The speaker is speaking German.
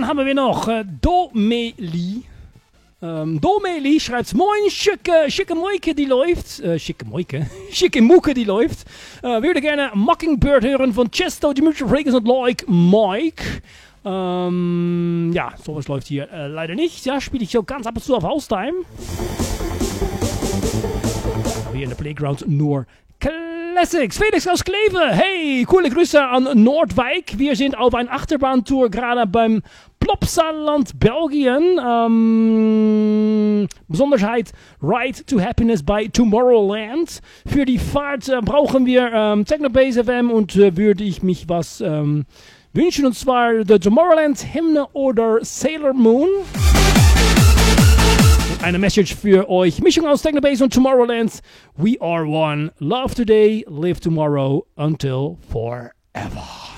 haben wir noch Domeli. Domeli schreibt, moin, schicke Moike, die läuft. Schicke Mucke, die läuft. Würde gerne Mockingbird hören von Chesto, Dimitri Vegas und Like Mike. Ja, sowas läuft hier leider nicht. Ja, spiele ich so ganz ab und zu auf Haustime. Aber hier in der Playground nur Classics. Felix aus Kleve. Hey, coole Grüße an Noordwijk. Wir sind auf einer Achterbahntour gerade beim Plopsaland Belgien. Besonderheit Ride to Happiness bei Tomorrowland. Für die Fahrt brauchen wir Technobase FM und würde ich mich was wünschen, und zwar The Tomorrowland Hymne oder Sailor Moon. Eine Message für euch. Mischung aus Technobase und Tomorrowland. We are one. Love today, live tomorrow, until forever.